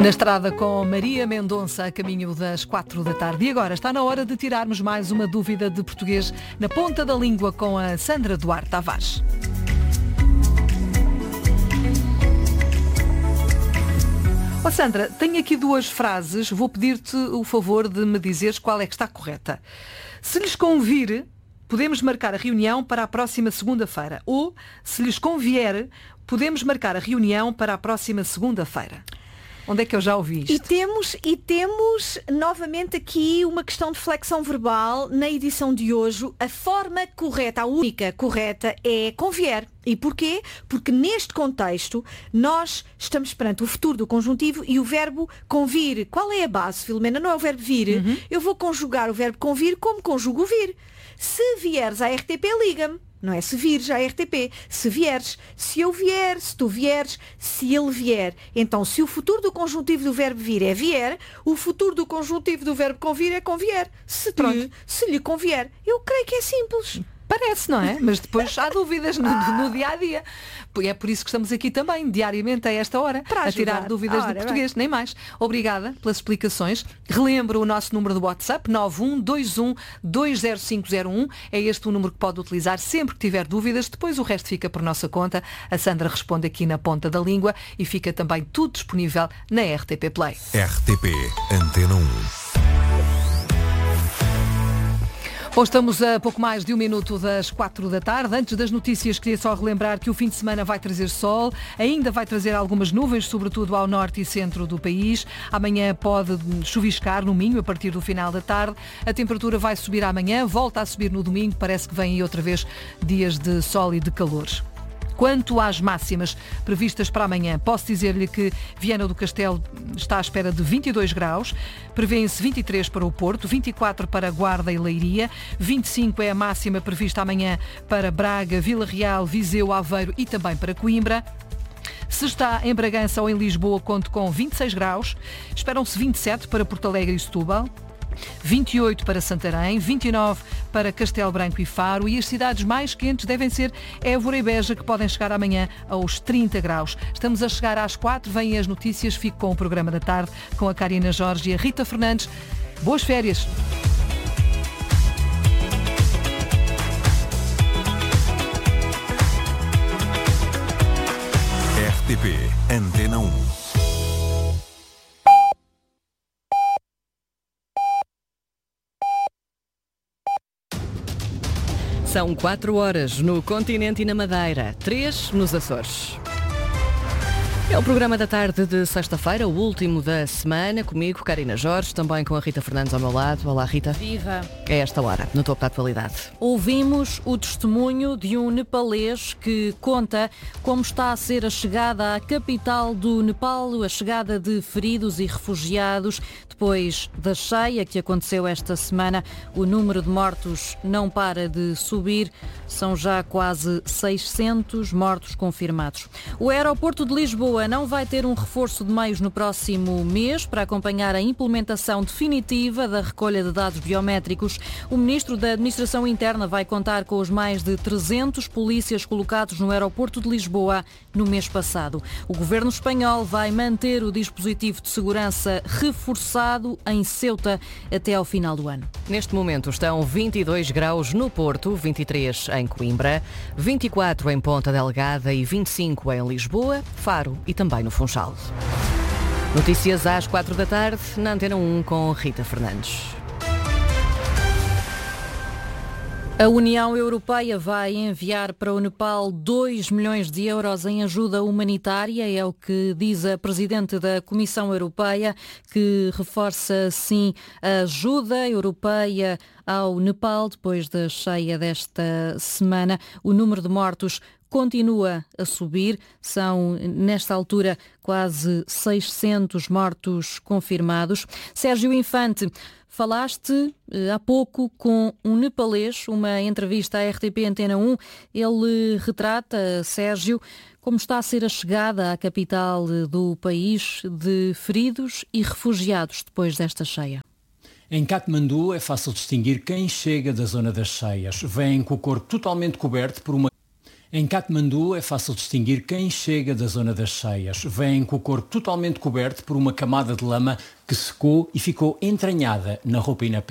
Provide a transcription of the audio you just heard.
Na estrada com Maria Mendonça, a caminho das 4 da tarde. E agora está na hora de tirarmos mais uma dúvida de português na ponta da língua com a Sandra Duarte Tavares. Sandra, tenho aqui duas frases, vou pedir-te o favor de me dizeres qual é que está correta. Se lhes convir, podemos marcar a reunião para a próxima segunda-feira. Ou, se lhes convier, podemos marcar a reunião para a próxima segunda-feira. Onde é que eu já ouvi isto? E temos novamente aqui uma questão de flexão verbal na edição de hoje. A forma correta, a única correta é convier. E porquê? Porque neste contexto nós estamos perante o futuro do conjuntivo e o verbo convir. Qual é a base, Filomena? Não é o verbo vir. Eu vou conjugar o verbo convir como conjugo vir. Se vieres à RTP, liga-me. Não é se vires à RTP. Se vieres, se eu vier, se tu vieres, se ele vier. Então, se o futuro do conjuntivo do verbo vir é vier, o futuro do conjuntivo do verbo convir é convier. Se lhe convier. Eu creio que é simples. Parece, não é? Mas depois há dúvidas no dia-a-dia. É por isso que estamos aqui também, diariamente, a esta hora, a tirar dúvidas de português, nem mais. Obrigada pelas explicações. Relembro o nosso número de WhatsApp, 912120501. É este o número que pode utilizar sempre que tiver dúvidas. Depois o resto fica por nossa conta. A Sandra responde aqui na ponta da língua e fica também tudo disponível na RTP Play. RTP Antena 1. Bom, estamos a pouco mais de um minuto das 4 da tarde. Antes das notícias, queria só relembrar que o fim de semana vai trazer sol, ainda vai trazer algumas nuvens, sobretudo ao norte e centro do país. Amanhã pode chuviscar no Minho a partir do final da tarde. A temperatura vai subir amanhã, volta a subir no domingo, parece que vem aí outra vez dias de sol e de calores. Quanto às máximas previstas para amanhã, posso dizer-lhe que Viana do Castelo está à espera de 22 graus, prevêem-se 23 para o Porto, 24 para Guarda e Leiria, 25 é a máxima prevista amanhã para Braga, Vila Real, Viseu, Aveiro e também para Coimbra. Se está em Bragança ou em Lisboa, conto com 26 graus, esperam-se 27 para Porto Alegre e Setúbal, 28 para Santarém, 29 para Castelo Branco e Faro, e as cidades mais quentes devem ser Évora e Beja, que podem chegar amanhã aos 30 graus. Estamos a chegar às 4, vêm as notícias, fico com o programa da tarde, com a Karina Jorge e a Rita Fernandes. Boas férias! RTP Antena 1. São 4 horas no continente e na Madeira, 3 nos Açores. É o programa da tarde de sexta-feira, o último da semana, comigo, Karina Jorge, também com a Rita Fernandes ao meu lado. Olá, Rita. Viva! É esta hora, no topo da atualidade. Ouvimos o testemunho de um nepalês que conta como está a ser a chegada à capital do Nepal, a chegada de feridos e refugiados. Depois da cheia que aconteceu esta semana, o número de mortos não para de subir. São já quase 600 mortos confirmados. O aeroporto de Lisboa não vai ter um reforço de meios no próximo mês para acompanhar a implementação definitiva da recolha de dados biométricos. O Ministro da Administração Interna vai contar com os mais de 300 polícias colocados no aeroporto de Lisboa no mês passado. O Governo espanhol vai manter o dispositivo de segurança reforçado em Ceuta até ao final do ano. Neste momento estão 22 graus no Porto, 23 em Coimbra, 24 em Ponta Delgada e 25 em Lisboa, Faro e também no Funchal. Notícias às 4 da tarde, na Antena 1 com Rita Fernandes. A União Europeia vai enviar para o Nepal 2 milhões de euros em ajuda humanitária, é o que diz a Presidente da Comissão Europeia, que reforça assim a ajuda europeia ao Nepal depois da cheia desta semana. O número de mortos continua a subir, são nesta altura quase 600 mortos confirmados. Sérgio Infante, falaste há pouco com um nepalês, uma entrevista à RTP Antena 1. Ele retrata, Sérgio, como está a ser a chegada à capital do país de feridos e refugiados depois desta cheia. Em Katmandu é fácil distinguir quem chega da zona das cheias. Vêm com o corpo totalmente coberto por uma... Em Katmandu é fácil distinguir quem chega da zona das cheias. Vêm com o corpo totalmente coberto por uma camada de lama que secou e ficou entranhada na roupa e na pele.